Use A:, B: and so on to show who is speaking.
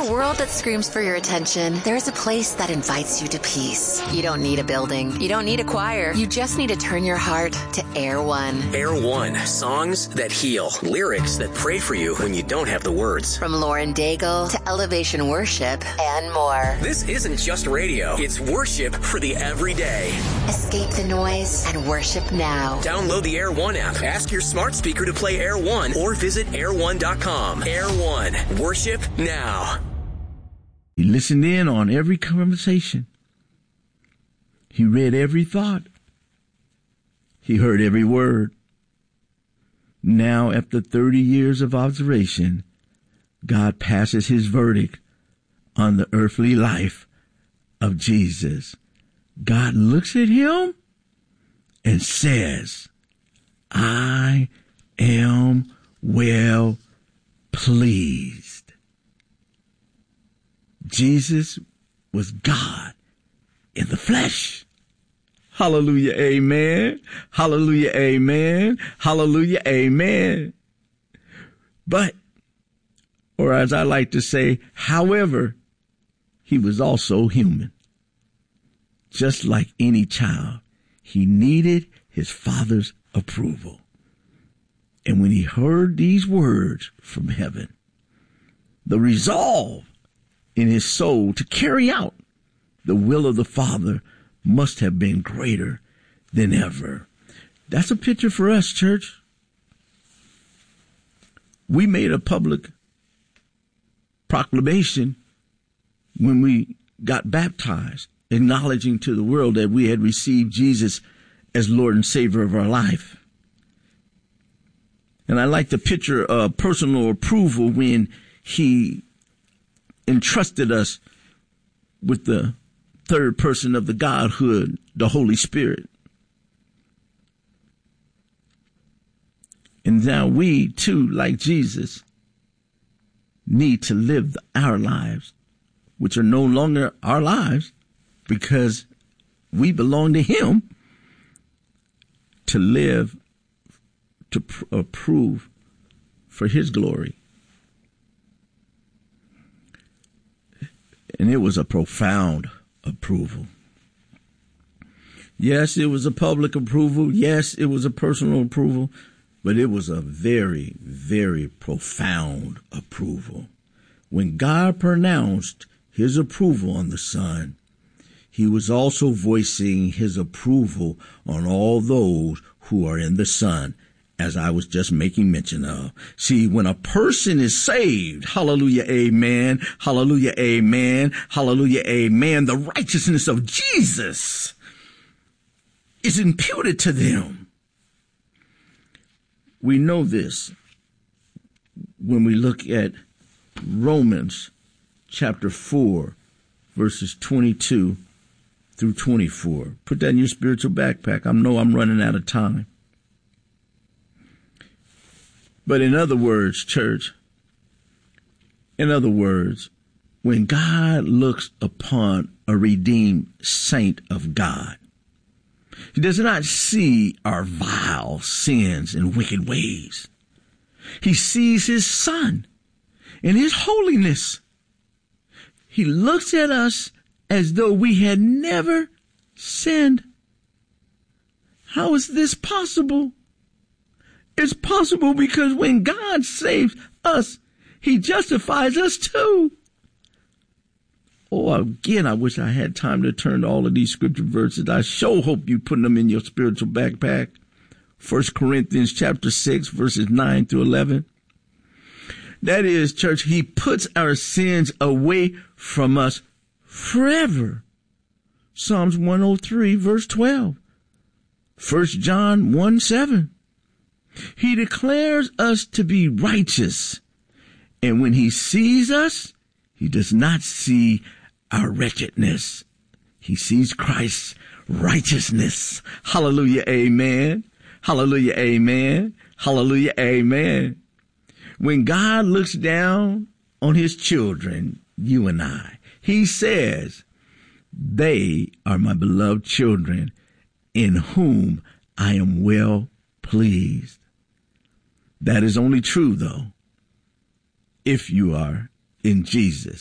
A: a world that screams for your attention, there's a place that invites you to peace. You don't need a building. You don't need a choir. You just need to turn your heart to Air One.
B: Air One. Songs that heal. Lyrics that pray for you when you don't have the words.
A: From Lauren Daigle to Elevation Worship and more.
B: This isn't just radio. It's worship for the everyday.
A: Escape the noise and worship now.
B: Download the Air One app. Ask your smart speaker to play Air One or visit air1.com. Air One. Worship now.
C: He listened in on every conversation. He read every thought. He heard every word. Now, after 30 years of observation, God passes his verdict on the earthly life of Jesus. God looks at him and says, I am well pleased. Jesus was God in the flesh. Hallelujah, amen. Hallelujah, amen. Hallelujah, amen. But, or as I like to say, however, he was also human. Just like any child, he needed his father's approval. And when he heard these words from heaven, the resolve in his soul to carry out the will of the Father must have been greater than ever. That's a picture for us, church. We made a public proclamation when we got baptized, acknowledging to the world that we had received Jesus as Lord and Savior of our life. And I like the picture of personal approval when he entrusted us with the third person of the Godhood, the Holy Spirit. And now we, too, like Jesus, need to live our lives, which are no longer our lives because we belong to him, to live, to approve for his glory. And it was a profound approval. Yes, it was a public approval. Yes, it was a personal approval, but it was a very, very profound approval. When God pronounced his approval on the Son, he was also voicing his approval on all those who are in the Son, as I was just making mention of. See, when a person is saved, hallelujah, amen, hallelujah, amen, hallelujah, amen, the righteousness of Jesus is imputed to them. We know this when we look at Romans chapter 4, verses 22 through 24. Put that in your spiritual backpack. I know I'm running out of time. But in other words, church, when God looks upon a redeemed saint of God, he does not see our vile sins and wicked ways. He sees his Son in his holiness. He looks at us as though we had never sinned. How is this possible? It's possible because when God saves us, he justifies us too. Oh, again, I wish I had time to turn to all of these scripture verses. I sure hope you're putting them in your spiritual backpack. 1 Corinthians chapter 6, verses 9 through 11. That is, church, he puts our sins away from us forever. Psalms 103, verse 12. 1 John 1:7. He declares us to be righteous. And when he sees us, he does not see our wretchedness. He sees Christ's righteousness. Hallelujah, amen. Hallelujah, amen. Hallelujah, amen. When God looks down on his children, you and I, he says, they are my beloved children in whom I am well pleased. That is only true, though, if you are in Jesus.